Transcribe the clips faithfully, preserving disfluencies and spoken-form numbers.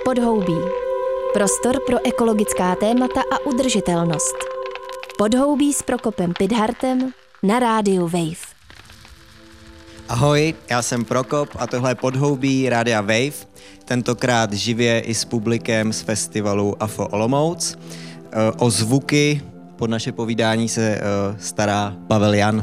Podhoubí. Prostor pro ekologická témata a udržitelnost. Podhoubí s Prokopem Pidhartem na rádiu Wave. Ahoj, já jsem Prokop a tohle je Podhoubí Rádia Wave, tentokrát živě i s publikem z festivalu A F O Olomouc. O zvuky pod naše povídání se stará Pavel Jan.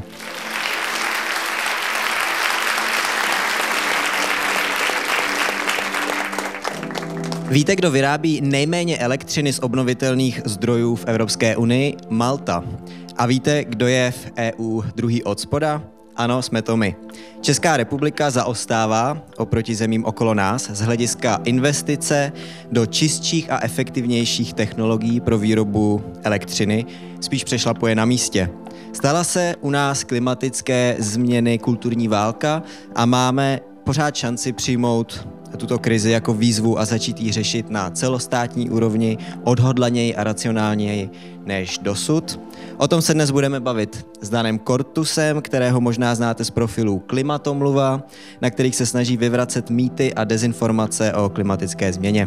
Víte, kdo vyrábí nejméně elektřiny z obnovitelných zdrojů v Evropské unii? Malta. A víte, kdo je v E U druhý od spoda? Ano, jsme to my. Česká republika zaostává oproti zemím okolo nás z hlediska investice do čistších a efektivnějších technologií pro výrobu elektřiny, spíš přešlapuje na místě. Stala se u nás klimatické změny kulturní válka a máme pořád šanci přijmout tuto krizi jako výzvu a začít ji řešit na celostátní úrovni odhodlaněji a racionálněji než dosud. O tom se dnes budeme bavit s Danem Kortusem, kterého možná znáte z profilu Klimatomluva, na kterých se snaží vyvracet mýty a dezinformace o klimatické změně.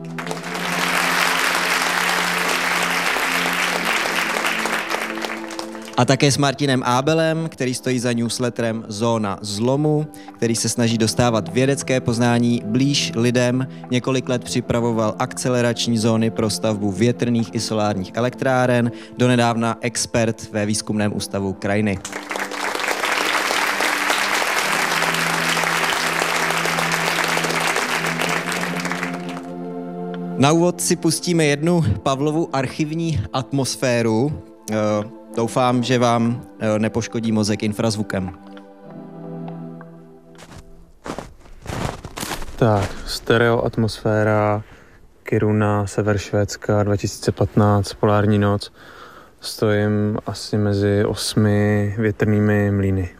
A také s Martinem Ábelem, který stojí za newsletterem Zóna zlomu, který se snaží dostávat vědecké poznání blíž lidem. Několik let připravoval akcelerační zóny pro stavbu větrných i solárních elektráren, donedávna expert ve výzkumném ústavu krajiny. Na úvod si pustíme jednu Pavlovu archivní atmosféru. Doufám, že vám nepoškodí mozek infrazvukem. Tak, stereo atmosféra, Kiruna, sever Švédska, dva tisíce patnáct, polární noc. Stojím asi mezi osmi větrnými mlýny.